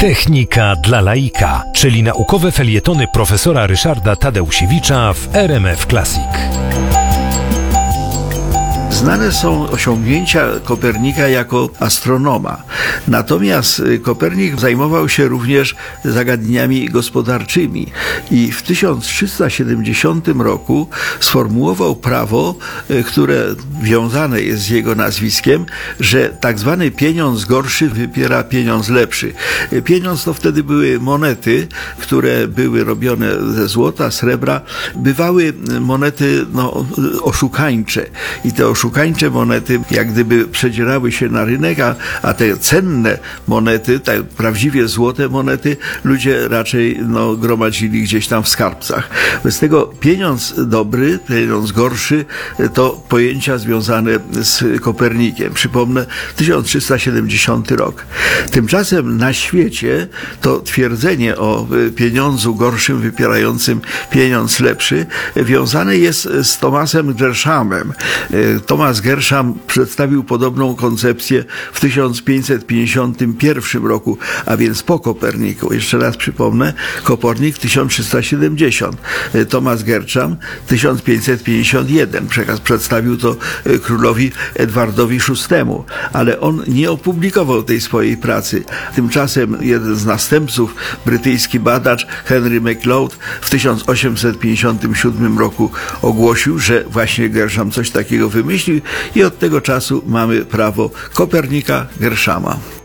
Technika dla laika, czyli naukowe felietony profesora Ryszarda Tadeusiewicza w RMF Classic. Znane są osiągnięcia Kopernika jako astronoma. Natomiast Kopernik zajmował się również zagadnieniami gospodarczymi i w 1370 roku sformułował prawo, które wiązane jest z jego nazwiskiem, że tak zwany pieniądz gorszy wypiera pieniądz lepszy. Pieniądz to wtedy były monety, które były robione ze złota, srebra. Bywały monety oszukańcze i te oszukańcze monety jak gdyby przedzierały się na rynek, a te cenne monety, te prawdziwie złote monety, ludzie raczej gromadzili gdzieś tam w skarbcach. Bez tego pieniądz dobry, pieniądz gorszy to pojęcia związane z Kopernikiem. Przypomnę, 1370 rok. Tymczasem na świecie to twierdzenie o pieniądzu gorszym wypierającym pieniądz lepszy wiązane jest z Thomasem Gershamem. Thomas Gersham przedstawił podobną koncepcję w 1551 roku, a więc po Koperniku. Jeszcze raz przypomnę, Kopernik 1370, Thomas Gersham 1551. Przedstawił to królowi Edwardowi VI, ale on nie opublikował tej swojej pracy. Tymczasem jeden z następców, brytyjski badacz Henry McLeod w 1857 roku ogłosił, że właśnie Gersham coś takiego wymyślił i od tego czasu mamy prawo Kopernika Gershama.